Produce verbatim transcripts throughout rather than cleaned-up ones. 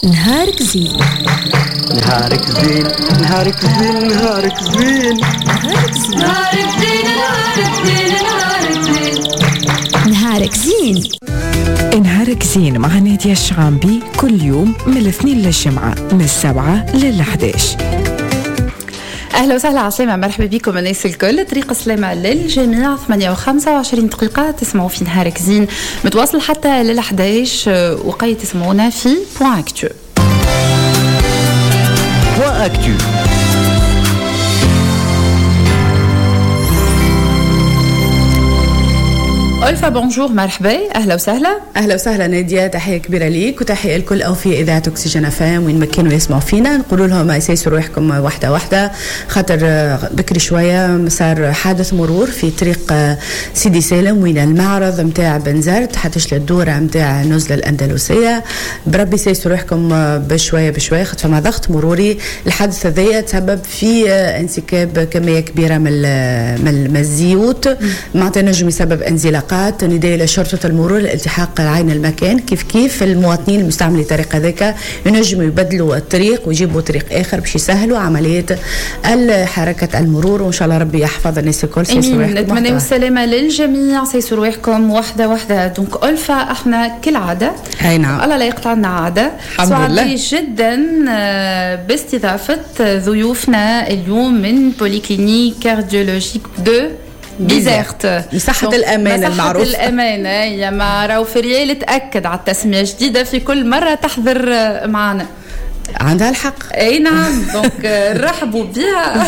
نهارك زين نهارك زين نهارك زين نهارك زين نهارك زين نهارك زين نهارك زين نهارك زين نهارك زين مع نادية الشعامبي كل يوم من الاثنين للجمعة من السبعة للحداش. أهلا وسهلا عسلامة، مرحبا بكم الناس الكل. طريق السلامة للجميع. ثمانية وخمسة وعشرين دقيقة تسمعوا في نهارك زين متواصل حتى للحداش، وقاية تسمعونا في بوان اكتو. بوان اكتو ألفا بونجور، مرحبا، أهلا وسهلا. اهلا وسهلا ناديه، تحيه كبيره ليك وتحيه الكل او في اذاعه اكسجين فام وين ما كانوا يسمعوا فينا. نقولوا لهم اساسوا روحكم واحده واحده، خاطر بكري شويه صار حادث مرور في طريق سيدي سالم وين المعرض نتاع بنزرت حتى الدوره نتاع نزله الاندلسيه. بربي سيسوا روحكم بشويه بشويه، خاطر فما ضغط مروري. الحادث هذايا تسبب في انسكاب كميه كبيره من من الزيوت، معناتها نجم يسبب انزلاق. نداء لشرطة المرور الالتحاق عين المكان، كيف كيف المواطنين المستعملين الطريق هذاك ينجموا يبدلوا الطريق ويجيبوا طريق آخر باش يسهلوا عملية حركة المرور، وإن شاء الله ربي يحفظ الناس الكل. آمين، نتمنى السلامة للجميع. سيسوا رواحكم واحدة واحدة. دونك ألفا احنا كالعادة، أي نعم، الله لا يقطع لنا عادة. سعداء جدا باستضافة ضيوفنا اليوم من بوليكلينيك كارديولوجيك دو بيزيرت، مساحة الأمان المعروف. مساحة الأمان يا ما راو فريال تأكد على التسمية جديدة في كل مرة تحضر معنا. عندها الحق. اي نعم، دونك رحبوا بها.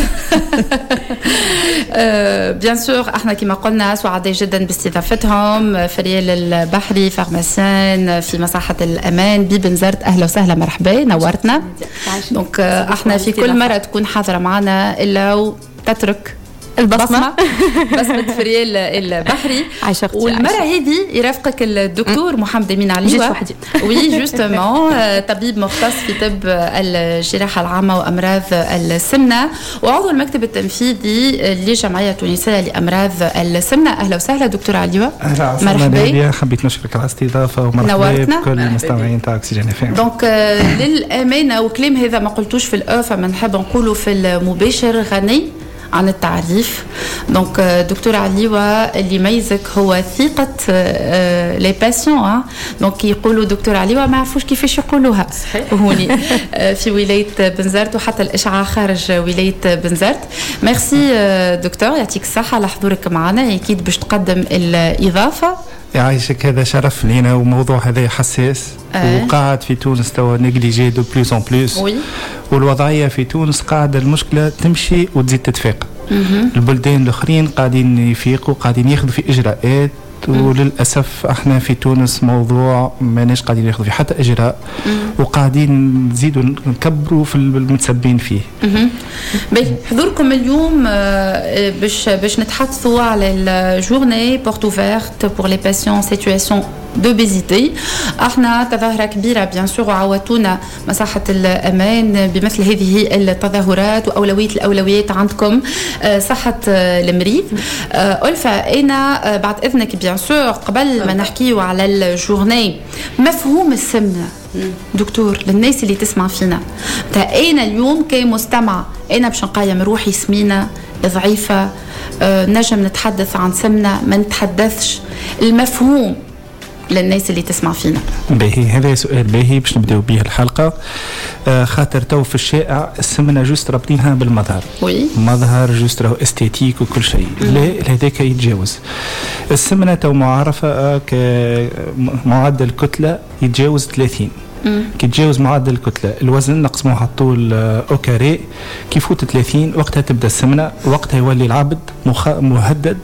بيان سور احنا كما قلنا سعداء جدا باستضافتهم. فريال البحري فارماسيان في مساحة الأمان ببنزرت، أهلا وسهلا، مرحبا، نورتنا. دونك احنا في كل مرة تكون حاضرة معنا إلا وتترك البصمة بصمة فريال البحري. والمرة هذه يرافقك الدكتور محمد أمين عليوة. وي جوستومون طبيب مختص في طب الجراحة العامة وأمراض السمنة، وعضو المكتب التنفيذي للجمعية التونسية لأمراض السمنة. أهلا وسهلا دكتور عليوة. مرحبا، حبيت نشكرك على الاستضافة ومرحبا بكل المستمعين تاع أكسجين فام. دونك للأمانة وكلام هذا ما قلتوش في الأوفا، ما نحب نقوله في المباشر غني عن التعريف. دونك دكتور عليوة اللي يميزك هو ثقة لي باسيون. دونك يقولوا دكتور عليوة ما يعرفوش كيفاش يقولوها هوني في ولاية بنزرت وحتى الإشعاع خارج ولاية بنزرت. ميرسي دكتور، يعطيك الصحة على حضورك معنا. أكيد باش تقدم الإضافة. يعيشك، هذا شرف لينا، وموضوع هذا حساس أه. وقاعد في تونس توا نيجليجي دو بلوس اون بلوس، والوضعيه في تونس قاعده المشكله تمشي وتزيد تتفاقم. البلدان الاخرين قاعدين يفيقوا، قاعدين ياخذوا في اجراءات، وللاسف احنا في تونس موضوع ماناش قاعدين ناخذ في حتى اجراء، وقاعدين نزيدوا نكبروا في المتسبين فيه. حضوركم اليوم باش باش نتحدثوا على الجورني بورت اوفيرت بور لي باسيون سيتواسيون دوبيزيتي. احنا تظاهره كبيره بيان سور، وعودتونا مساحه الامان بمثل هذه التظاهرات، واولويه الاولويات عندكم صحه المريض. ألفا انا بعد اذنك بيان سور قبل ما نحكيو على الجورني، مفهوم السمنه دكتور للناس اللي تسمع فينا، تا انا اليوم كمستمع انا باش نقيم روحي سمينه ضعيفه، أه نجم نتحدث عن سمنه ما نتحدثش، المفهوم للناس اللي تسمع فينا. باهي، هذا سؤال باهي باش نبداو به الحلقه. آه خاطر تو في الشائع السمنه جوست رابطينها بالمظهر، وي مظهر جوست راهو استيتيك وكل شيء. لا، هذاك يتجاوز. السمنه تو معرفه كمعدل كتله يتجاوز ثلاثين. كي تجاوز معدل الكتله الوزن نقسموه على الطول او كاري، كي يفوت ثلاثين وقتها تبدا السمنه، وقتها يولي العبد مهدد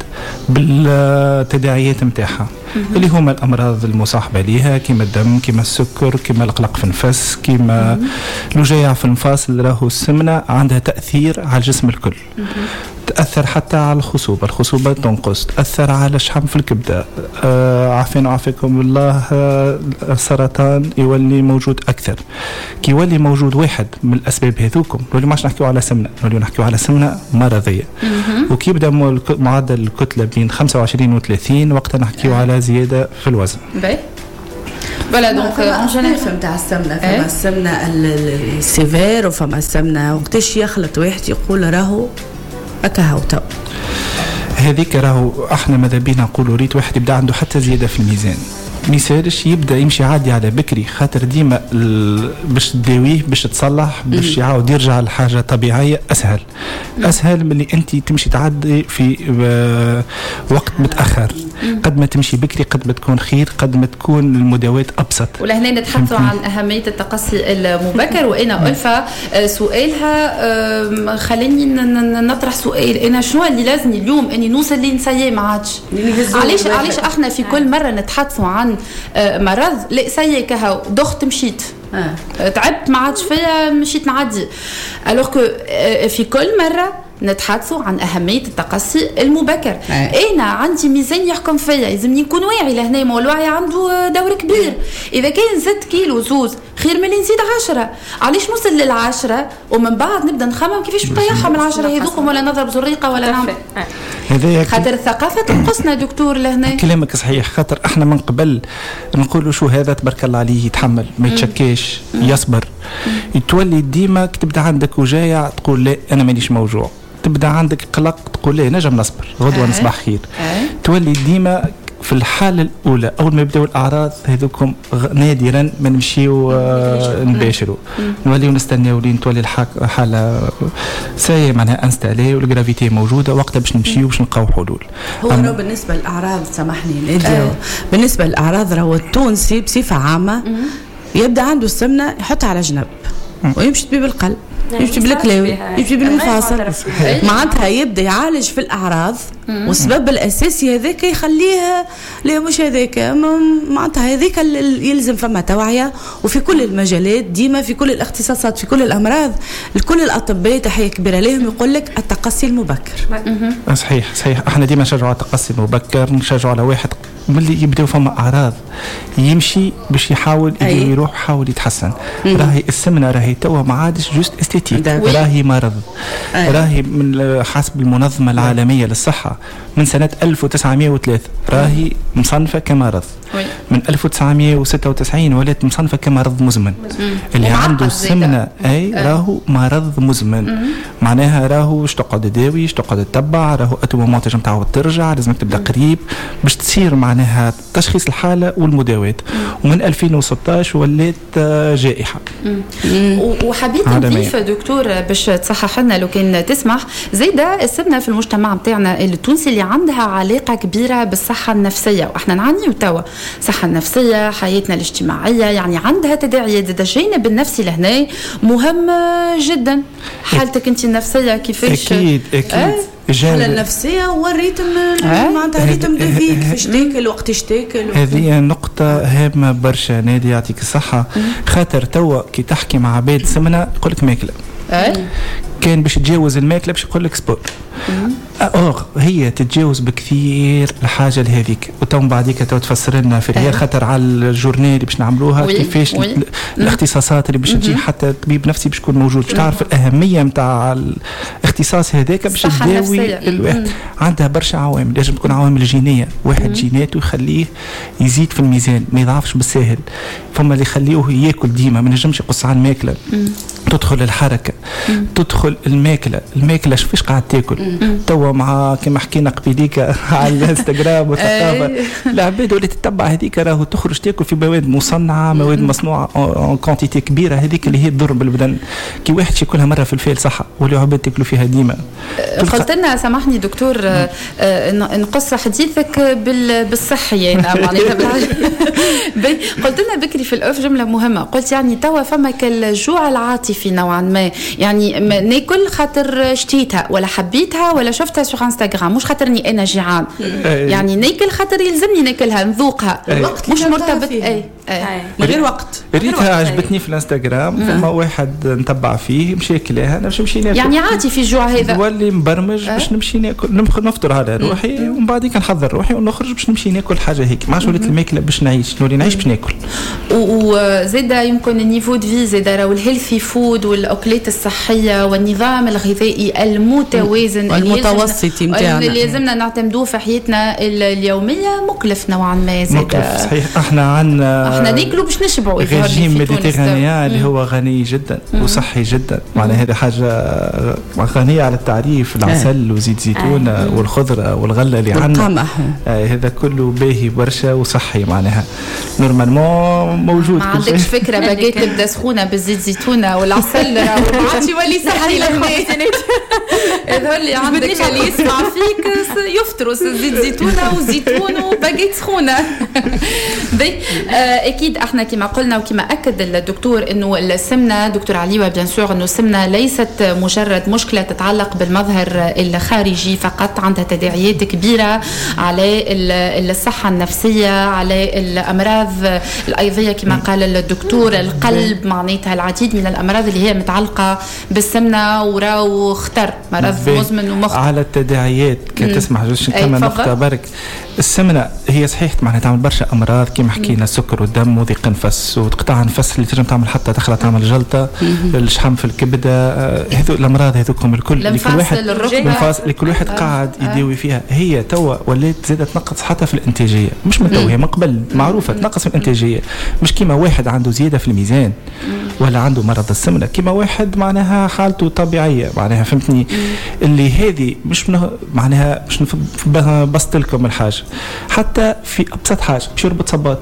بالتداعيات نتاعها اللي هما الامراض المصاحبه ليها، كيما الدم، كيما السكر، كيما القلق في النفس، كيما الوجيع في المفاصل. راهو السمنه عندها تاثير على الجسم الكل. تأثر حتى على الخصوبة، الخصوبة تنقص، تأثر على الشحم في الكبدة، آه عافينا وعافيكم الله، آه السرطان يولي موجود أكثر. كي يولي موجود واحد من الأسباب هذوكم، نولي ماش نحكيو على سمنة، نولي نحكيو على سمنة مرضية. وكي يبدأ معدل الكتلة بين خمسة وعشرين و ثلاثين، وقتها نحكيو على زيادة في الوزن. فوالا دونك اون جينيرال نتاع السمنه فما السمنه السيفير وفما السمنه وقتاش يخلط واحد يقول راهو هكا هاو تو هذيك راهو احنا ماذا بينا نقولوا ريت واحد يبدا عنده حتى زياده في الميزان ما يسالش يبدا يمشي عادي على بكري خاطر ديما باش تداويه باش تصلح باش يعاود يرجع لحاجه طبيعيه اسهل اسهل من اللي انت تمشي تعدي في وقت متاخر قد ما تمشي بكري قد ما تكون خير قد ما تكون المداوات ابسط. ولهنا نتحدثوا عن اهميه التقصي المبكر وانا الفا سؤالها خليني نطرح سؤال انا شنو اللي لازمني اليوم اني نوصل لين سايي ما عادش علاش علاش احنا في كل مره نتحدثوا عن مرض لا سايي كهو دخت مشيت آه. تعبت ما عادش فيا مشيت نعدي الوغ كو في كل مره نتحدثوا عن أهمية التقصي المبكر. أه. أنا عندي ميزان يحكم فيا لازمني نكون واعي لهنا ما الوعي عنده دور كبير. إذا كان زدت كيلو زوز خير من اللي نزيد عشرة علاش نوصل للعشرة ومن بعد نبدأ نخمم كيفاش نطيحها من العشرة هذوكم ولا نضرب زريقة ولا نعمل هذا خاطر الثقافة تنقصنا دكتور لهنا. كلامك صحيح خاطر احنا من قبل نقولوا شو هذا تبارك الله عليه يتحمل ما يتشكاش يصبر يتولي ديما تبدا عندك وجايع تقول لا أنا مانيش موجوع تبدا عندك قلق تقول لي نجم نصبر غدوه أه. نصبح خير أه. تولي ديما في الحاله الاولى اول ما يبداو الاعراض هذوكم نادرا ما نمشيو آه نباشروا نوليو نستناو لين تولي الحاله ساي معناها انستالي والجرافيتي موجوده وقتها باش نمشيو باش نلقاو حلول. هو راهو بالنسبه للاعراض سامحني نديو أه. بالنسبه للاعراض راهو التونسي بصفه عامه يبدا عنده السمنه يحطها على جنب ويمشي طبيب القلب يمشي بالكلاوي يمشي بالمفاصل معناتها يبدا يعالج في الاعراض والسبب الاساسي هذاك يخليه لا مش هذاك معناتها هذاك يلزم فما توعيه وفي كل المجالات ديما في كل الاختصاصات في كل الامراض الكل الاطباء تحيه كبيره لهم يقول لك التقصي المبكر. صحيح صحيح احنا ديما نشجعوا على التقصي المبكر نشجعوا على واحد ملي يبداو فما اعراض يمشي باش يحاول يروح يحاول يتحسن. راهي السمنه راهي توا ما عادش جوست استيتيك راهي مرض أي. راهي من حسب المنظمه العالميه للصحه من سنه ألف وتسعمائة وثلاثة راهي مصنفه كمرض من ألف وتسعمائة وستة وتسعين ولات مصنفه كمرض مزمن اللي عنده السمنه اي راهو مرض مزمن معناها راهو اش تقعد تداوي اش تقعد تتبع راهو اتومات تنجم تعاود ترجع لازمك تبدا قريب باش تصير معناها تشخيص الحاله والمداواه ومن ألفين وستة عشر ولات جائحه. وحبيت نضيف دكتور باش تصحح لنا لو كان تسمح زيدا السمنه في المجتمع نتاعنا التونسي اللي عندها علاقه كبيره بالصحه النفسيه واحنا نعانيو توا الصحه النفسيه حياتنا الاجتماعيه يعني عندها تداعيات زيدا الجانب النفسي لهنا مهم جدا. حالتك انت النفسيه كيفاش؟ اكيد اكيد أه؟ الحاله النفسيه والريتم معناتها ريتم دو فيك كيفاش تاكل وقتاش تاكل هذه نقطه هامه برشا نادي يعطيك الصحه خاطر توا كي تحكي مع عباد سمنه يقول لك ماكله كان باش تتجاوز الماكله باش يقول لك سبور أوغ هي تتجاوز بكثير الحاجه لهذيك وتم بعديك تو تفسر لنا في الرياض خاطر على الجورنال اللي باش نعملوها كيفاش الاختصاصات اللي باش تجي حتى طبيب نفسي باش يكون موجود باش تعرف الاهميه نتاع الاختصاص هذاك باش تداوي الواحد عندها برشا عوامل لازم تكون عوامل جينيه واحد جيناته يخليه يزيد في الميزان ما يضعفش بالساهل فما اللي يخليوه ياكل ديما ما نجمش يقص على الماكله تدخل الحركه تدخل الماكله الماكله شوفاش قاعد تاكل توا مع كما حكينا قبيليك على الانستغرام والثقافه العباد اللي تتبع هذيك راهو تخرج تاكل في مواد مصنعه مواد مصنوعه اون كونتيتي كبيره هذيك اللي هي تضر بالبدن كي واحد ياكلها مره في الفيل صح ولا عباد تاكلوا فيها ديما. قلت لنا سامحني دكتور نقص حديثك بالصحي انا معناتها قلت لنا بكري في الاوف جمله مهمه قلت يعني توا فما كالجوع العاطفي نوعا ما يعني ناكل خاطر شتيتها ولا حبيتها ولا شفتها سوغ انستغرام مش خاطرني انا جيعان يعني ناكل خاطر يلزمني ناكلها نذوقها مش مرتبط اي من غير وقت ريتها عجبتني في الانستغرام فما واحد نتبع فيه مشي ياكلها انا باش نمشي ناكل يعني عاطفي الجوع هذا نولي مبرمج باش نمشي ناكل نفطر على روحي ومن بعد كنحضر روحي ونخرج باش نمشي ناكل حاجه هيك ما عادش وليت الماكله باش نعيش نولي نعيش باش ناكل وزيد يمكن النيفو دو في زيد راهو الهيلثي فود الفود والأكلات الصحية والنظام الغذائي المتوازن والمتوسطي متاعنا اللي لازمنا نعتمدوه في حياتنا اليومية مكلف نوعا ما زاد. مكلف صحيح. احنا عندنا احنا ناكلوا باش نشبعوا. رجيم ميديتيرانيان اللي هو غني جدا مم. وصحي جدا، معناها هذه حاجة غنية على التعريف. العسل وزيت زيتون آه. والخضرة والغلة اللي عندنا آه هذا كله باهي برشا وصحي، معناها نورمالمون موجود. ما عندكش فكرة باجيت تبدا سخونة بالزيت زيتونة والعسل ما عادش يولي صحي لهنا. هذول اللي عندك اللي يسمع فيك يفطروا زيت زيتونة وزيتون وباجيت سخونة. أكيد احنا كما قلنا وكما أكد الدكتور إنه السمنة دكتور عليوة بيان سور إنه السمنة ليست مجرد مشكلة تتعلق بالمظهر الخارجي فقط، عندها تداعيات كبيرة على الصحة النفسية، على الأمراض الأيضية كما قال الدكتور، القلب، معناتها العديد من الأمراض اللي هي متعلقة بالسمنة وراو خطر مرض مزمن ومخ. على التداعيات كي تسمح جوش كما نقطة برك. السمنة هي صحيح معناها تعمل برشا أمراض كما حكينا، السكر والدم وضيق النفس وتقطع النفس اللي تنجم تعمل حتى تخلى تعمل جلطة، الشحم في الكبدة، هذو الأمراض هذوكم الكل اللي كل واحد اللي كل واحد قاعد يداوي فيها. هي توا ولات زادت تنقص حتى في الإنتاجية، مش من توا، هي من قبل معروفة تنقص في الإنتاجية. مش كيما واحد عنده زيادة في الميزان ولا عنده مرض السمنة، كيما واحد معناها حالته طبيعية، معناها فهمتني. اللي هذه مش معناها مش بسط لكم الحاجة، حتى في أبسط حاجة باش يربط صباته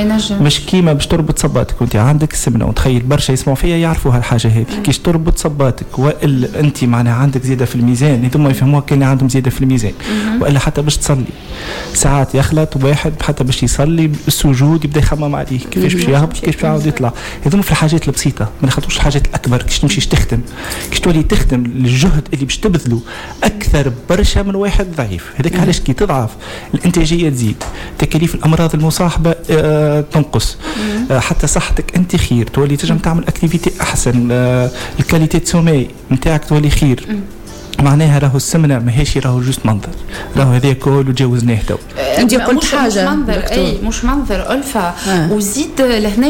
مش كيما باش تربط صباتك وانت عندك السمنه. وتخيل برشا يسمعوا فيها يعرفوا هالحاجه هذه كيش تربط صباتك، والا انت معناها عندك زياده في الميزان، هذوما يفهموها كان عندهم زياده في الميزان، والا حتى باش تصلي ساعات يخلط واحد حتى باش يصلي السجود يبدا يخمم عليه كيفاش باش يهبط كيفاش باش يعاود يطلع. هذوما في الحاجات البسيطه، ما ناخذوش الحاجات الاكبر كيش تمشيش تخدم كيش تولي تخدم الجهد اللي باش تبذله اكثر برشا من واحد ضعيف. هذاك علاش كي تضعف الانتاجيه تزيد، تكاليف الامراض المصاحبه أه تنقص، أه حتى صحتك انت خير، تولي تنجم تعمل اكتيفيتي احسن، أه الكاليتي سومي نتاعك تولي خير. معناها راهو السمنه ماهيش راهو جوست منظر، راهو هذا كله تجاوزناه تو. انت قلت حاجه مش منظر اي مش منظر الفا آه. وزيد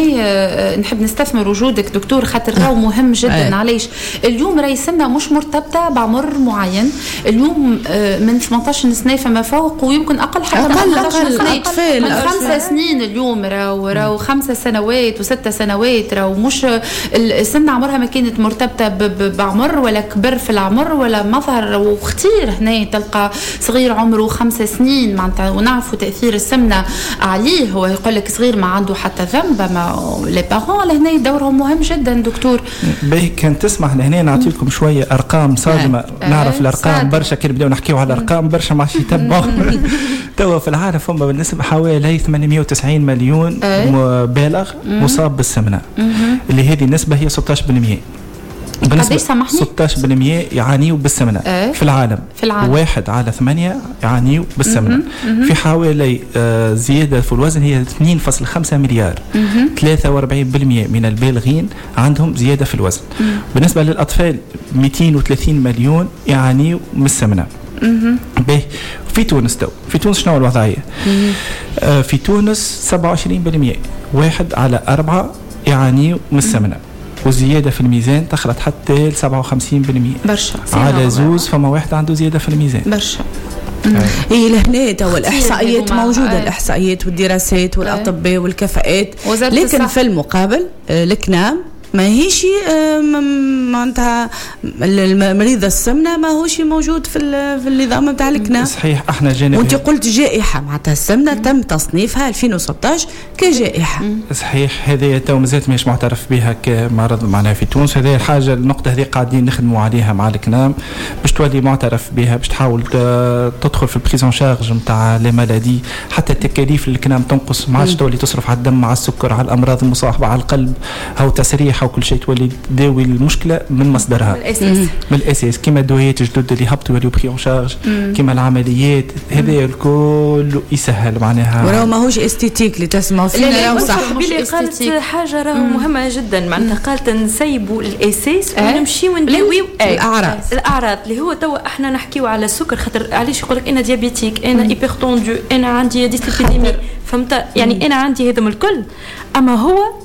لهنا نحب نستثمر وجودك دكتور خاطر راهو مهم جدا. آه. علاش اليوم راهي السمنه مش مرتبطه بعمر معين، اليوم من ثمانية عشر سنه فما فوق ويمكن اقل حتى من ثمانية عشر سنه، أطفال من خمسة سنين اليوم راهو راهو خمسة سنوات وست سنوات، راهو مش السمنه عمرها ما كانت مرتبطه بعمر ولا كبر في العمر ولا مظهر. وكثير هنا تلقى صغير عمره خمس سنين معناتها ونعرفوا تأثير السمنة عليه، هو يقول لك صغير ما عنده حتى ذنب، ما لي بارون لهنا دورهم مهم جدا دكتور. باهي كان تسمح لهنا نعطي لكم شوية أرقام صادمة. آه. نعرف آه. الأرقام برشا كي نبداو نحكيو على الأرقام برشا ما عادش يتبعوا. توا في العالم فما بالنسبة حوالي ثمانمائة وتسعين مليون آه. بالغ مصاب بالسمنة، اللي هذه النسبة هي ستة عشر بالمئة. بالنسبة ستة عشر بالمئة يعانيوا بالسمنة أه؟ في العالم. في العالم واحد على ثمانية يعانيوا بالسمنة. مم. مم. في حوالي آه زيادة في الوزن هي اثنين فاصلة خمسة مليار. مم. ثلاثة وأربعين بالمئة من البالغين عندهم زيادة في الوزن. مم. بالنسبة للأطفال مئتين وثلاثين مليون يعانيوا من السمنة. به في تونس تو في تونس شنو الوضعية؟ آه في تونس سبعة وعشرين بالمئة واحد على أربعة يعانيوا من السمنة، وزيادة في الميزان تخلط حتى سبعة وخمسين بالمئة برشا على زوز فما واحد عنده زيادة في الميزان برشا. اي لهنا تو الاحصائيات موجوده، الاحصائيات والدراسات والاطباء والكفاءات، لكن في المقابل الكنام ما هيش معناتها المريض السمنه ما هوش موجود في في النظام نتاع الكنام. صحيح احنا جينا وانت قلت جائحه معناتها السمنه تم تصنيفها ألفين وستة عشر كجائحه. صحيح هذه تو مازالت مش معترف بها كمرض معناها في تونس. هذه الحاجه النقطه هذه قاعدين نخدموا عليها مع الكنام باش تولي معترف بها، باش تحاول تدخل في البريزون شارج نتاع لي مالادي، حتى التكاليف الكنام تنقص، ما عادش تولي تصرف على الدم على السكر على الامراض المصاحبه على القلب او تسريح او كل شيء، تولي تداوي المشكله من مصدرها من الاساس من الاساس كيما الدويات الجدد اللي هبطوا يوليو بري اون شارج، كيما العمليات هذا الكل يسهل معناها. وراه ماهوش استيتيك اللي تسمعوا فينا راهو صح. بلي قالت حاجه راهو مهمه جدا معناتها، قالت نسيبوا الاساس ونمشيو نداويو الاعراض الاعراض اللي هو توا احنا نحكيو على السكر، خاطر علاش يقول لك انا ديابيتيك، انا هيبرتوندو، انا عندي ديسليبيديمي، فهمت يعني انا عندي هذم الكل، اما هو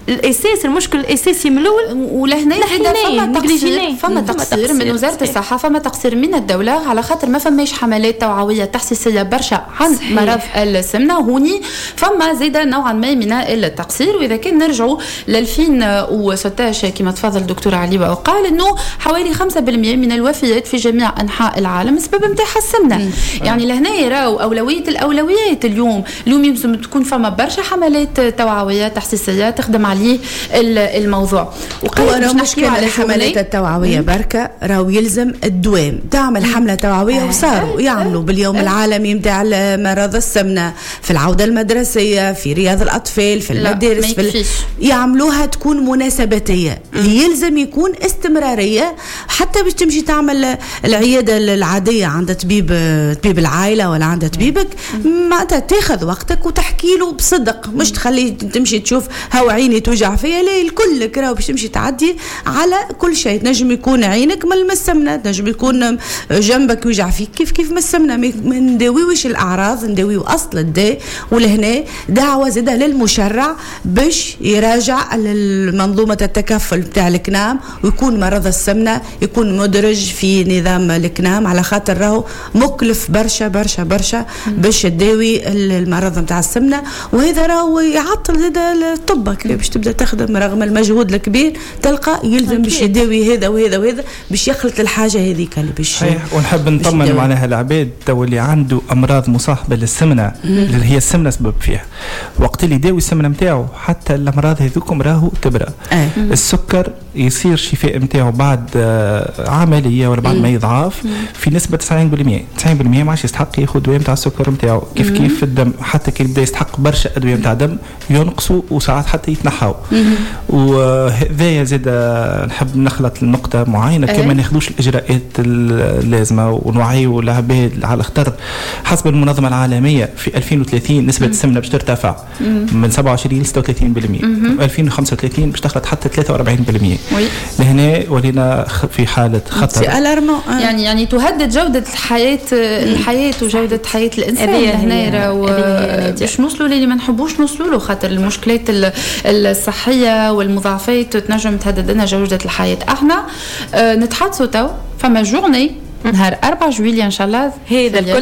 الاساس المشكل الاساسي من الاول ولهنا فما تقصير فما تقصير من وزاره صحيح. الصحه، فما تقصير من الدوله على خاطر ما فماش حملات توعويه تحسيسيه برشا عن صحيح. مرض السمنه. هوني فما زيدا نوعا ما من التقصير. واذا كان نرجعوا ل ألفين وستة عشر كما تفضل الدكتور علي وقال انه حوالي خمسة بالمئة من الوفيات في جميع انحاء العالم السبب نتاعها السمنه. يعني لهنا يراو اولويه الاولويات اليوم اليوم يلزم تكون فما برشا حملات توعويه تحسيسيه تخدم عليه الموضوع. وقال مشكلة على الحملات التوعويه بركه راهو يلزم الدوام تعمل حمله توعويه. وصاروا يعملوا باليوم العالمي نتاع مرض السمنه في العوده المدرسيه في رياض الاطفال في المدارس في يعملوها تكون مناسباتيه. يلزم يكون استمراريه حتى باش تمشي تعمل العياده العاديه عند طبيب طبيب العائله ولا عند طبيبك معناتها تاخذ وقتك وتحكي له بصدق، مش تخلي تمشي تشوف هاو عيني توجع فيا. لا الكل راهو باش تمشي تعدي على كل شيء. تنجم يكون عينك من السمنه، تنجم يكون جنبك يوجع فيك كيف كيف من السمنه. ما نداويوش الاعراض نداويو اصل الداء. ولهنا دعوه زاده للمشرع باش يراجع منظومه التكفل بتاع الكنام ويكون مرض السمنه يكون مدرج في نظام الكنام على خاطر راهو مكلف برشا برشا برشا باش تداوي المرض نتاع السمنه. وهذا راهو يعطل زاده الطب باش تبدا تخدم رغم المجهود الكبير تلقى يلزم باش يداوي هذا وهذا وهذا باش يخلط الحاجه هذيك اللي باش. ونحب نطمن معناها العباد تو اللي عنده امراض مصاحبه للسمنه اللي هي السمنه سبب فيها وقت اللي يداوي السمنه نتاعو حتى الامراض هذوكم راهو تبرا. أه. السكر يصير شفاء نتاعو بعد عمليه ولا بعد ما يضعف في نسبه تسعين بالمئة. تسعين بالمئة ما عادش يستحق ياخذ دواء نتاع السكر نتاعو كيف كيف في الدم. حتى كي يبدا يستحق برشا ادويه نتاع دم ينقصوا وساعات حتى يتنحوا. وهذايا زاد نحب نخلط النقطه معينه كما ما ناخذوش الاجراءات اللازمه ونوعيوا العباد على خطر. حسب المنظمه العالميه في ألفين وثلاثين نسبه السمنه باش ترتفع من سبعة وعشرين ل ستة وثلاثين بالمئة. ألفين وخمسة وثلاثين باش تخلط حتى ثلاثة وأربعين بالمئة. لهنا ولينا في حاله خطر. يعني يعني تهدد جوده الحياه الحياه وجوده حياه الانسان. هنا باش نوصلوا للي ما نحبوش نوصلوا له خاطر المشكلات الصحيه والمضاعفات تنجم تهدد لنا جوده الحياه. احنا نتحدثوا تو فما جورني نهار أربعة جويلية ان شاء الله. هذا الكل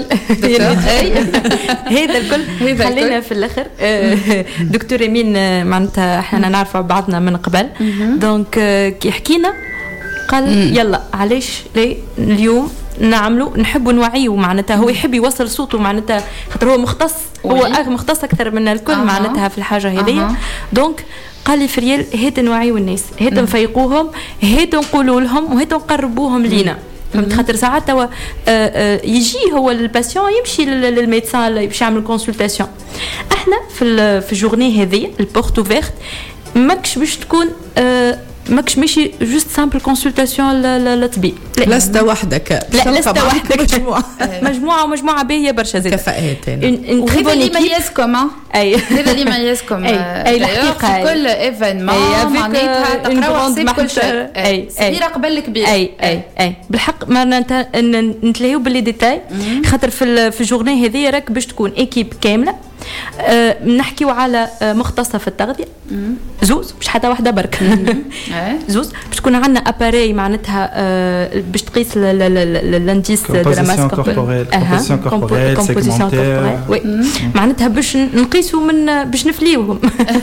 هذا الكل خلينا في الاخر دكتور امين معناتها احنا نعرفوا بعضنا من قبل دونك كي حكينا قال يلا علاش لي اليوم نعملوا نحبوا نوعيه معناتها هو يحب يوصل صوته معناتها خاطر هو مختص هو مختص اكثر من الكل أه. معناتها في الحاجه هذه أه. دونك قال لي فريال هات نوعيوا الناس هات نفيقوهم هات نقولوا لهم وهات نقربوهم لينا. فهمت خاطر ساعات توا يجي هو الباسيون يمشي للميدسان باش يعمل كونسلطاسيون. احنا في في الجورني هذه البورت اوفيرت ماكش باش تكون ماكش ماشي جوست سامبل كونسلطاسيون للطبيب. لست وحدك لا لست وحدك مجموعه مجموعه ومجموعه باهيه برشا زاد كفاءات. وهذا اللي يميزكم اي هذا اللي يميزكم اي الحقيقه كل ايفينمون معناتها تقراو حساب كل شيء اي صغيره قبل الكبير. اي اي اي بالحق ما نتلاهيو باللي ديتاي خاطر في في الجورني هذه راك باش تكون ايكيب كامله. أه نحكيو على مختصه في التغذيه زوز مش حتى واحده برك زوز باش تكون عندنا اباري معناتها أه باش تقيس الانديس دو لا ماس كوربوريل كومبوزيسيون كوربوريل وي معناتها باش نقيسوا من باش نفليوهم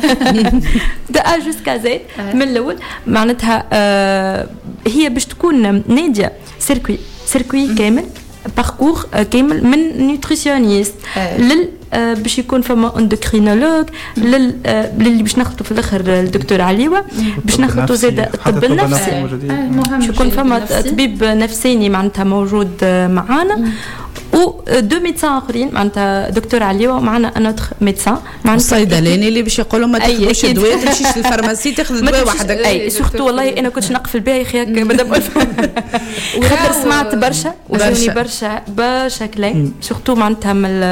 دا ا جوسكا زيد من الاول معناتها أه هي باش تكون ناديه سيركوي سيركوي كامل باركور كامل من نيوتريسيونيست لل باش يكون فما اندوكرينولوج للي باش ناخذوا في الاخر الدكتور عليوه باش ناخذوا زاد الطب النفسي باش يكون فما طبيب نفساني معناتها موجود معانا و دو ميدسان اخرين معناتها دكتور عليوه ومعنا انوتر ميدسان معناتها الصيدلاني اللي باش يقولوا ما تاخذوش دواء تمشيش للفارماسي تاخذ دواء وحدك. اي سورتو والله انا كنت نقفل بها يا خياك مدام الف خاطر سمعت برشا وجوني برشا برشا كلام سورتو معناتها من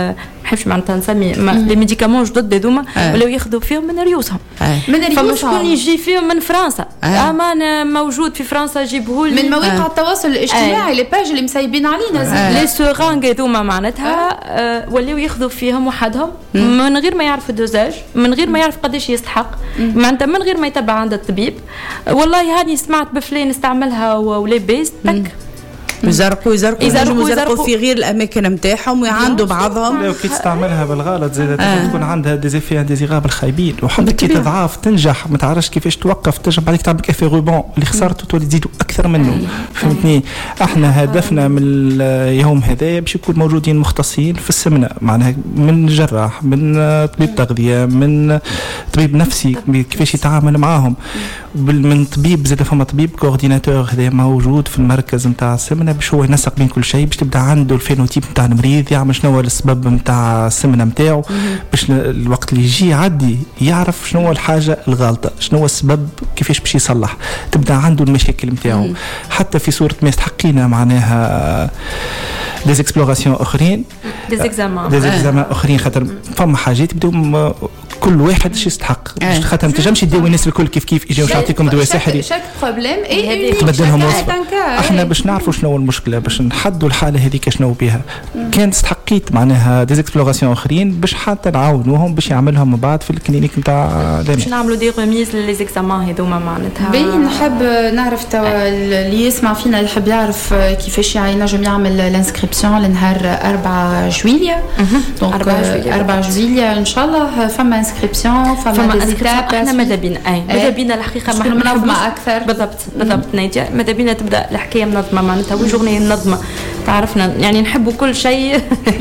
نحبش معناتها نسمي لي ميديكامون جدد هذوما ولاو ياخذوا فيهم من ريوسهم من فما ريوسهم شكون يجي فيهم من فرنسا اما موجود في فرنسا جيبهولي من مواقع التواصل الاجتماعي لي باج اللي مسايبين علينا لي سورانغ هذوما معناتها ولاو ياخذوا فيهم وحدهم من غير ما يعرف الدوزاج من غير ما يعرف قداش يستحق معناتها من غير ما يتبع عند الطبيب والله هاني سمعت بفلان استعملها ولاباس تك يزرقوا يزرقوا يزرقوا يزرقوا في غير الاماكن نتاعهم ويعندوا بعضهم لو كي تستعملها بالغلط زاد آه. تكون عندها ديزيفي انديزيرابل خايبين وحتى كي تضعف تنجح ما تعرفش كيفاش توقف تنجم بعدك تعمل كافي روبون اللي خسرته تولي تزيدوا اكثر منه آه. فهمتني احنا هدفنا من اليوم هذا باش يكون موجودين مختصين في السمنه معناها من جراح من طبيب تغذيه من طبيب نفسي كيفاش يتعامل معاهم من طبيب زاد فما طبيب كورديناتور هذا موجود في المركز نتاع السمنه باش هو ينسق بين كل شيء باش تبدا عنده الفينوتيب نتاع المريض يعمل شنو هو السبب نتاع السمنه نتاعو باش الوقت اللي يجي يعدي يعرف شنو هو الحاجه الغلطه شنو هو السبب كيفاش باش يصلح تبدا عنده المشاكل نتاعو حتى في صوره ما يستحقينا معناها دي اكسبلوراسيون اخرين دي زيكزامان دي زيكزامان اخرين خاطر فما حاجات يبداو كل واحد شو يستحق خاطر ما تنجمش تداوي الناس الكل كيف كيف يجيو يعطيكم دواء سحري شاك بروبليم اي تبدلهم احنا باش نعرفوا شنو هو المشكله باش نحدوا الحاله هذيك شنو بها كان استحقيت معناها دي اكسبلوراسيون اخرين باش حتى نعاونوهم باش يعملهم من بعد في الكلينيك نتاع باش نعملوا دي ريميز لي زيكزامان هذوما معناتها بي نحب نعرف توا اللي يسمع فينا يحب يعرف كيفاش ينجم يعمل الانسكريبسيون لنهار أربعة جويلية دونك أربعة جويلية ان شاء الله فما انسكريبسيون فما انسكريبسيون احنا ماذا بينا اي ماذا بينا الحقيقه ما منظمه اكثر بالضبط بالضبط ناديه ماذا بينا تبدا الحكايه منظمه معناتها والجورني منظمه تعرفنا يعني نحبوا كل شيء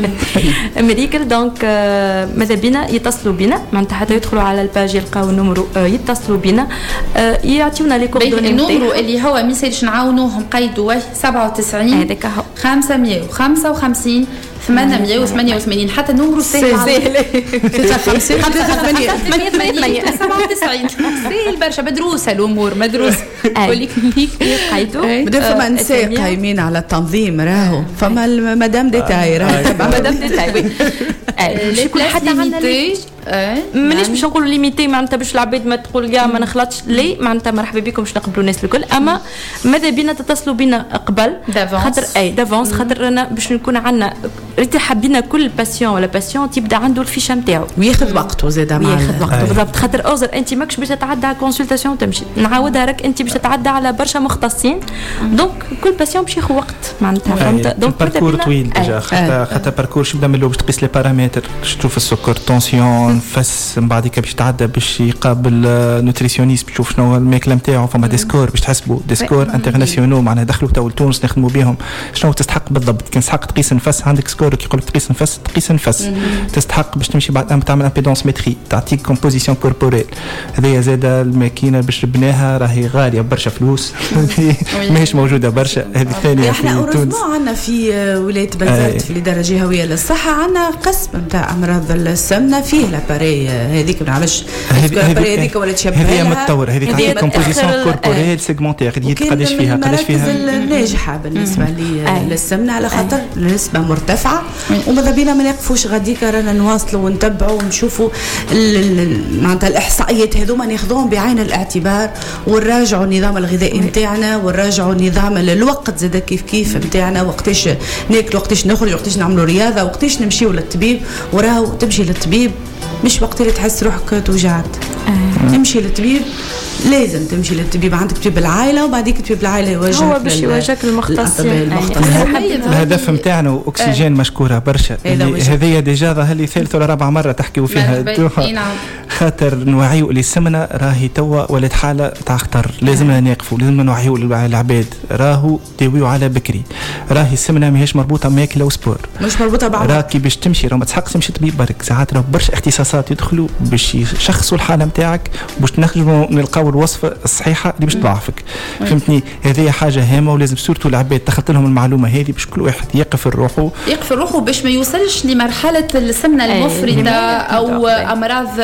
امريكان دونك ماذا بينا يتصلوا بنا معناتها حتى يدخلوا على الباج يلقاو النمرو يتصلوا بنا يعطيونا لي كوردوني النمرو اللي هو ميساج نعاونوهم قيدوا سبعة وتسعين هذاك هو خمسمية وخمسة وخمسين ثمانمية وثمانية وثمانين حتى النمرو سهل خمسة ثمانية ثمانية سبعة وتسعين سهل برشا مدروسة الأمور مدروسة بوليكلينيك قيدوا بدون فما نساء قايمين على التنظيم راهو فما المدام ديتاي راهو مدام ديتاي شكون حتى عندنا مانيش باش نقولوا ليميتي معناتها باش العباد ما تقول كاع ما نخلطش لي معناتها مرحبا بكم باش نقبلوا الناس الكل اما ماذا بينا تتصلوا بنا قبل خاطر اي دافونس خاطر انا باش نكون عندنا ريت حابين كل باسيون ولا باسيون تبدا عنده الفيشه نتاعو وياخذ وقته زاد معاه ياخذ وقته بالضبط خاطر اوزر انت ماكش باش تتعدى على كونسلطاسيون تمشي نعاودها راك انت باش تتعدى على برشا مختصين دونك كل باسيون باش ياخذ وقت معناتها فهمت دونك باركور طويل ديجا خاطر خاطر باركور يبدا من باش تقيس لي بارامتر تشوف السكر تونسيون فس من بعد باش يتعدى باش يقابل نوتريسيونيست باش يشوف شنو الماكله نتاعو فما ديسكور باش تحسبوا ديسكور انترناسيونال معناها دخلوا تو لتونس نخدموا بهم شنو تستحق بالضبط كان تستحق تقيس النفس عندك سكور كي يقول لك تقيس النفس تقيس النفس تستحق باش تمشي بعد تعمل امبيدونس متري تعطيك كومبوزيسيون كوربوريل هذه زاد الماكينه باش ربناها راهي غاليه برشا فلوس ماهيش موجوده برشا هذه ثانيه احنا تونس عندنا في ولايه بنزرت في الاداره الجهويه للصحه عندنا قسم نتاع امراض السمنه فيه لاباري هذيك ما نعرفش الاباري هذيك ولا تشبه هذه متطور هذيك تعطيك كومبوزيسيون كوربوريل سيغمونتير قديت قداش فيها قداش فيها الناجحه بالنسبه لي للسمنه على خاطر النسبه مرتفعه وماذا بينا ما نقفوش غاديك رانا نواصلوا ونتبعوا ونشوفوا معناتها الاحصائيات هذوما ناخذوهم بعين الاعتبار ونراجعوا النظام الغذائي نتاعنا ونراجعوا نظام الوقت زاد كيف كيف نتاعنا وقتاش ناكل وقتاش نخرج وقتاش نعملوا رياضه وقتاش نمشيوا للطبيب وراهو تمشي للطبيب مش وقت اللي تحس روحك توجعت تمشي للطبيب لازم تمشي للطبيب عندك طبيب العائله وبعديك طبيب العائله يوجهك هو باش يوجهك المختصين الهدف نتاعنا واكسجين مشكوره برشا هذه ديجا ظهر لي ثالث ولا رابع مره تحكيوا فيها خاطر نوعيوا اللي السمنه راهي توا ولات حاله تاع خطر لازمنا نوقفوا لازمنا نوعيوا العباد راهو داويوا على بكري راهي السمنه ماهيش مربوطه ماكله وسبور مش مربوطه بعض راكي باش تمشي راه ما تسحقش تمشي طبيب برك ساعات راه برشا اختصاصات يدخلوا باش يشخصوا الحاله نتاعك باش نخرجوا نلقاو الوصفه الصحيحه اللي باش تضعفك فهمتني هذه حاجه هامه ولازم سورتو العباد تخلط لهم المعلومه هذه باش كل واحد يقف روحه يقف روحه باش ما يوصلش لمرحله السمنه المفرطه او امراض مزمنه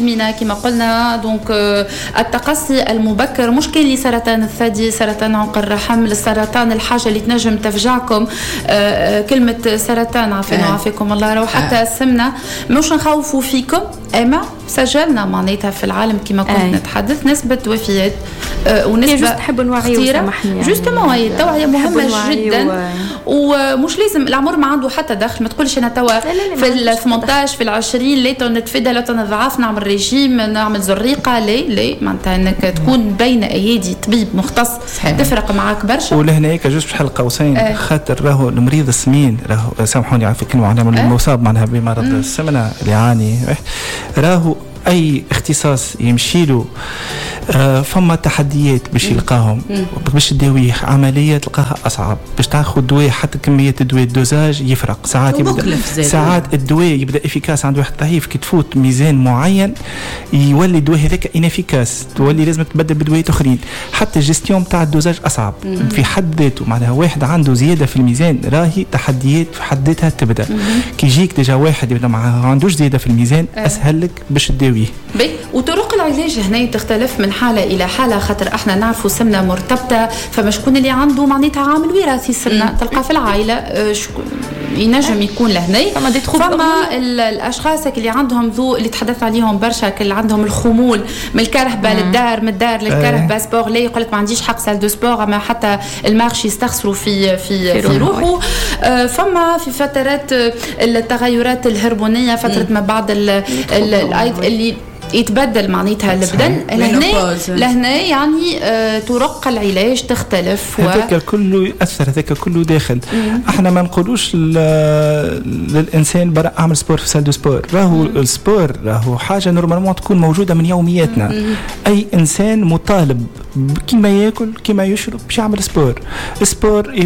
الازمنه كما قلنا. دونك التقصي المبكر مش كان لسرطان الثدي، سرطان عنق الرحم، للسرطان الحاجه اللي تنجم تفجعكم كلمه سرطان عافانا وعافاكم الله، راهو حتى السمنه مش نخوفوا فيكم، اما سجلنا معناتها في العالم كما كنت أي. نتحدث نسبه وفيات أه ونسبه نحب نوعيو سامحني جوستومون هي التوعيه مهمه جدا و... ومش لازم العمر ما عنده حتى دخل. ما تقولش انا توا في ال ثمانية عشر في العشرين لا نتفادى لا نضعف نعمل ريجيم نعمل زريقه لا لا معناتها انك تكون بين ايادي طبيب مختص صحيح. تفرق معاك برشا. ولهناك جوست بحال قوسين أه. خاطر راهو المريض السمين راهو سامحوني على الكلمه على المصاب معناها بمرض م. السمنه اللي يعاني راهو اي اختصاص يمشي له آه فما تحديات باش يلقاهم باش تداويه عمليه تلقاها اصعب باش تاخذ دواء حتى كميه الدواء الدوزاج يفرق ساعات يبدا ساعات الدواء يبدا افيكاس عند واحد ضعيف كي تفوت ميزان معين يولي الدواء هذاك انافيكاس تولي لازم تبدل بدواء اخرين حتى الجستيون تاع الدوزاج اصعب مم. في حد ذاته معناها واحد عنده زياده في الميزان راهي تحديات في حد ذاتها تبدا كي يجيك ديجا واحد يبدا ما عندوش زياده في الميزان أه. اسهل لك باش تداويه. بي وطرق العلاج هنا تختلف من حاله الى حاله خاطر احنا نعرفوا سمنه مرتبطه فما شكون اللي عنده معناتها عامل وراثي سمنه تلقى في العائله ينجم يكون لهنا فما, فما الاشخاص اللي عندهم ذو اللي تحدث عليهم برشا اللي عندهم الخمول من الكرهبه للدار من الدار للكرهبه سبور لا يقول لك ما عنديش حق سال دو سبور اما حتى المارشي يستخسروا في في في روحه. فما في فترات التغيرات الهرمونيه فتره ما بعد اللي يتبدل معناتها البدن لهنا لهنا يعني آه طرق العلاج تختلف هذاك و... كله ياثر هذاك كله داخل مم. احنا ما نقولوش للانسان برا اعمل سبور في سال دو سبور راهو السبور راهو حاجه نورمالمون تكون موجوده من يومياتنا مم. اي انسان مطالب كيما ياكل كيما يشرب باش يعمل سبور. السبور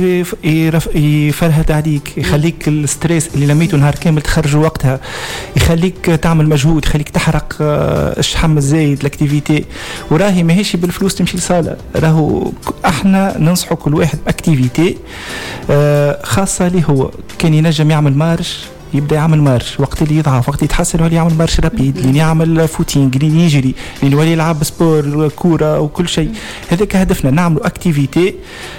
يفرهد عليك يخليك الستريس اللي لميته نهار كامل تخرجه وقتها يخليك تعمل مجهود يخليك تحرق الشحم الزايد الاكتيفيتي وراهي ماهيش بالفلوس تمشي لصاله راهو احنا ننصحوا كل واحد باكتيفيتي خاصه ليه هو كان ينجم يعمل مارش يبدا يعمل مارش وقت اللي يضعف وقت يتحسن يولي يعمل مارش رابيد اللي يعمل فوتينغ اللي يجري اللي يولي يلعب سبور كوره وكل شيء. هذاك هدفنا نعملوا اكتيفيتي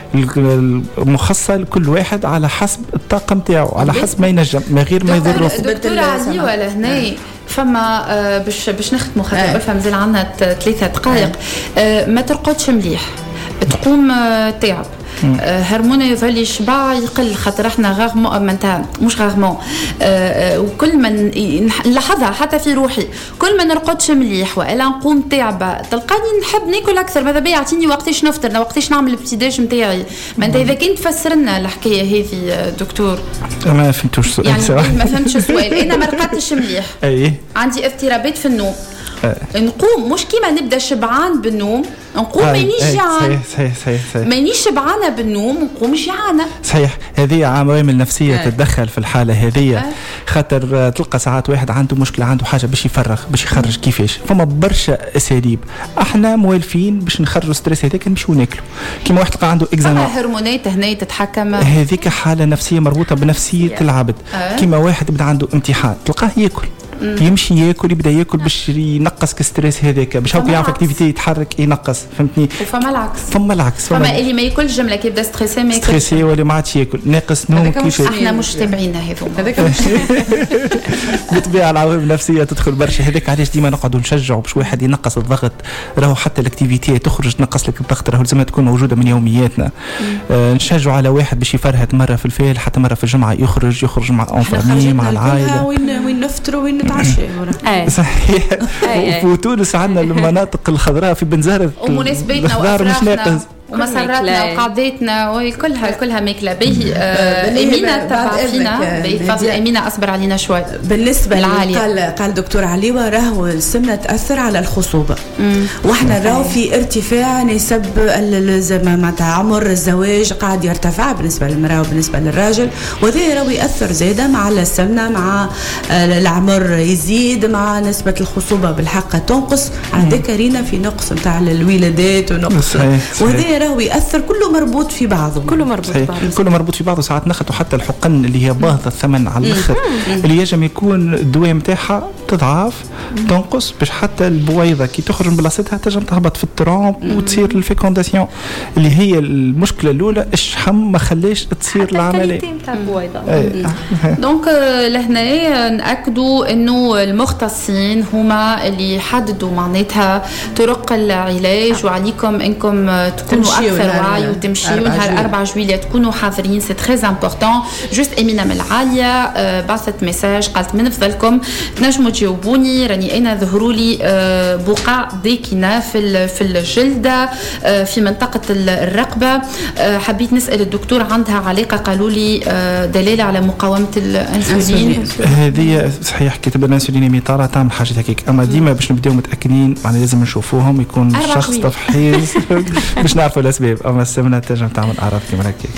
مخصصه لكل واحد على حسب الطاقه نتاعو على حسب ما ينجم ما غير ما يضره. دكتور علي ولا هنا فما آه باش باش نختموا خاطر بفهم مازال عندنا ثلاثه دقائق آه ما ترقدش مليح تقوم آه تعب آه هرمون يظل يشبع يقل خاطر احنا غارمون معناتها مش غارمون آه آه وكل ما نلاحظها حتى في روحي كل ما نرقدش مليح والا نقوم تعبه تلقاني نحب ناكل اكثر ماذا بيا يعطيني وقتاش نفطر وقتاش نعمل الابتداج نتاعي. ما انت اذا كنت تفسر لنا الحكايه هذه دكتور ما فهمتوش السؤال يعني ما فهمتش السؤال. انا ما رقدتش مليح اي عندي اضطرابات في النوم أه. نقوم مش كيما نبدا شبعان بالنوم نقوم مانيش جعان صحيح صحيح صحيح مانيش شبعانه بالنوم نقوم جعانه صحيح. هذه عوامل نفسيه أه. تتدخل في الحاله هذه أه. خاطر تلقى ساعات واحد عنده مشكله عنده حاجه باش يفرغ باش يخرج كيفاش فما برشا اساليب احنا موالفين باش نخرجوا ستريس هذاك نمشيو ناكلوا كيما واحد تلقى عنده اكزامان هرمونات هنا تتحكم هذيك حاله نفسيه مربوطه بنفسيه yeah. العبد أه. كيما واحد بدا عنده امتحان تلقاه ياكل مم. يمشي ياكل يبدا ياكل باش ينقص كستريس هذاك باش هو يعرف اكتيفيتي يتحرك ينقص فهمتني. وفما العكس فما العكس فما اللي ما ياكلش جمله كي يبدا ستريسي ما ياكلش ستريسي ولا ما عادش ياكل ناقص نوم كيف احنا مش تابعينا هذوما هذاك بالطبيعه العوامل النفسيه تدخل برشا هذاك علاش ديما نقعدوا نشجعوا باش واحد ينقص الضغط راهو حتى الاكتيفيتي تخرج تنقص لك الضغط راهو لازم تكون موجوده من يومياتنا آه نشجعوا على واحد باش يفرهد مره في الفيل حتى مره في الجمعه يخرج يخرج مع انفامي مع العائله وين وين نفطروا وين نتعشى صحيح. وفي تونس عندنا المناطق الخضراء في بنزرت ومناسباتنا وافراحنا ومسراتنا وقعداتنا وكلها كلها ماكله به. امينه تبع فينا تفضل امينه اصبر علينا شوي. بالنسبه قال قال دكتور عليوه راهو السمنه تاثر على الخصوبه واحنا راهو في ارتفاع نسب معناتها عمر الزواج قاعد يرتفع بالنسبه للمراه وبالنسبه للراجل وهذا راهو ياثر زاده مع السمنه مع العمر يزيد مع نسبه الخصوبه بالحق تنقص عندك رينا في نقص نتاع الولادات ونقص وهذا راهو ياثر كله مربوط في بعضه كله مربوط صحيح. بعض. كله مربوط في بعضه. ساعات ناخذ حتى الحقن اللي هي باهظه الثمن على الاخر اللي يجم يكون الدواء نتاعها تضعف تنقص باش حتى البويضه كي تخرج من بلاصتها تنجم تهبط في الترامب وتصير الفيكونداسيون اللي هي المشكله الاولى. الشحم ما خليش تصير العمليه نتاع البويضه. دونك لهنا ناكدوا انه المختصين هما اللي يحددوا معناتها طرق العلاج وعليكم انكم تكونوا اكثر وعي وتمشيوا نهار أربعة جويلية تكونوا حاضرين. سي تري امبورطون. جوست امينه من العاليه بعثت ميساج قالت من فضلكم تنجموا تجاوبوني راني انا ظهروا لي بقع داكنه في في الجلده في منطقه الرقبه. حبيت نسال الدكتور عندها علاقه قالوا لي دلاله على مقاومه الانسولين. هذه صحيح كتب الانسولين ميطاره تعمل حاجه هكيك اما ديما باش نبداو متاكدين معناها لازم نشوفوهم يكون شخص تفحيص باش نعرفوا الاسباب. اما السمنه تنجم تعمل اعراض كيما هكاك.